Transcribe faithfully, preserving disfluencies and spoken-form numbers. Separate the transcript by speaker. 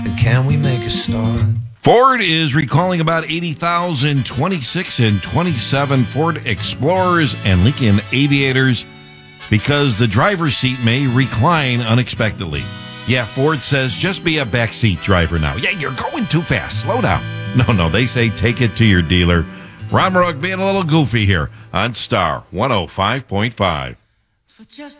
Speaker 1: And can we make a start?
Speaker 2: Ford is recalling about eighty thousand twenty-six and twenty-seven Ford Explorers and Lincoln Aviators because the driver's seat may recline unexpectedly. Yeah, Ford says just be a backseat driver now. Yeah, you're going too fast. Slow down. No, no, they say take it to your dealer. Ron Rourke being a little goofy here on Star one oh five point five.
Speaker 3: For just